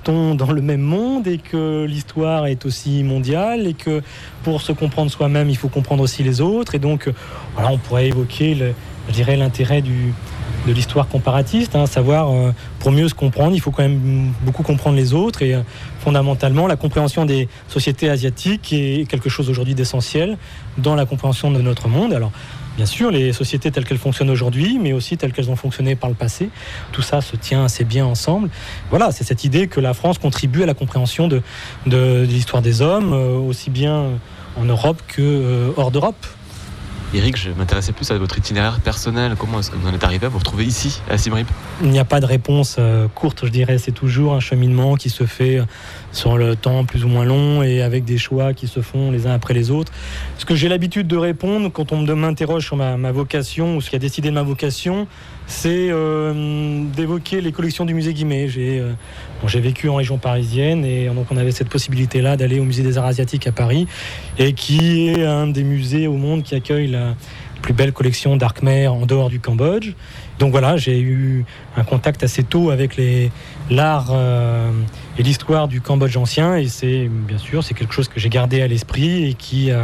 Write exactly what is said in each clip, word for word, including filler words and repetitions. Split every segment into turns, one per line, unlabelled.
existons dans le même monde et que l'histoire est aussi mondiale et que pour se comprendre soi-même, il faut comprendre aussi les autres. Et donc, voilà, on pourrait évoquer, le, je dirais, l'intérêt du, de l'histoire comparatiste, hein, savoir, euh, pour mieux se comprendre, il faut quand même beaucoup comprendre les autres. Et euh, fondamentalement, la compréhension des sociétés asiatiques est quelque chose aujourd'hui d'essentiel dans la compréhension de notre monde. Alors, bien sûr, les sociétés telles qu'elles fonctionnent aujourd'hui, mais aussi telles qu'elles ont fonctionné par le passé, tout ça se tient assez bien ensemble. Voilà, c'est cette idée que la France contribue à la compréhension de, de, de l'histoire des hommes, euh, aussi bien en Europe que euh, hors d'Europe.
Éric, je m'intéressais plus à votre itinéraire personnel. Comment est-ce que vous en êtes arrivé à vous retrouver ici, à Siem Reap ?
Il n'y a pas de réponse euh, courte, je dirais. C'est toujours un cheminement qui se fait sur le temps plus ou moins long et avec des choix qui se font les uns après les autres. Ce que j'ai l'habitude de répondre quand on m'interroge sur ma, ma vocation ou ce qui a décidé de ma vocation, c'est euh, d'évoquer les collections du musée Guimet. J'ai, euh, bon, j'ai vécu en région parisienne et donc on avait cette possibilité-là d'aller au musée des Arts Asiatiques à Paris et qui est un des musées au monde qui accueille la plus belle collection d'art khmer en dehors du Cambodge. Donc voilà, j'ai eu un contact assez tôt avec les, l'art euh, et l'histoire du Cambodge ancien et c'est bien sûr c'est quelque chose que j'ai gardé à l'esprit et qui a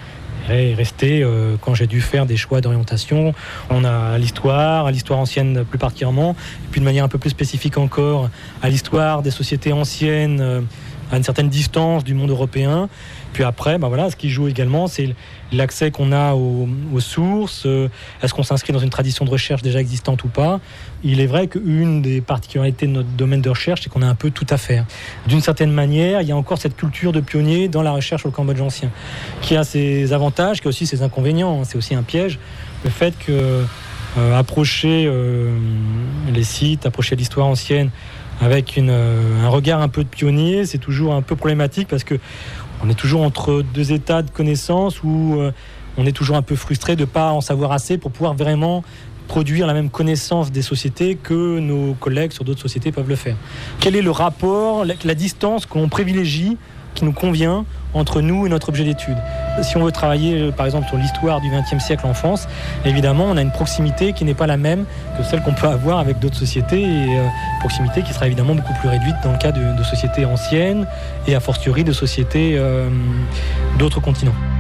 est resté euh, quand j'ai dû faire des choix d'orientation. On a à l'histoire, à l'histoire ancienne plus particulièrement, et puis de manière un peu plus spécifique encore, à l'histoire des sociétés anciennes euh, à une certaine distance du monde européen. Puis après, ben voilà, ce qui joue également, c'est l'accès qu'on a aux, aux sources. Euh, est-ce qu'on s'inscrit dans une tradition de recherche déjà existante ou pas ? Il est vrai qu'une des particularités de notre domaine de recherche, c'est qu'on a un peu tout à faire. D'une certaine manière, il y a encore cette culture de pionnier dans la recherche au Cambodge ancien, qui a ses avantages, qui a aussi ses inconvénients. C'est aussi un piège, le fait que euh, approcher euh, les sites, approcher l'histoire ancienne avec une, euh, un regard un peu de pionnier, c'est toujours un peu problématique parce que on est toujours entre deux états de connaissance où euh, on est toujours un peu frustré de ne pas en savoir assez pour pouvoir vraiment produire la même connaissance des sociétés que nos collègues sur d'autres sociétés peuvent le faire. Quel est le rapport, la, la distance qu'on privilégie, qui nous convient entre nous et notre objet d'étude ? Si on veut travailler, par exemple, sur l'histoire du vingtième siècle en France, évidemment, on a une proximité qui n'est pas la même que celle qu'on peut avoir avec d'autres sociétés, et euh, proximité qui sera évidemment beaucoup plus réduite dans le cas de, de sociétés anciennes et a fortiori de sociétés euh, d'autres continents.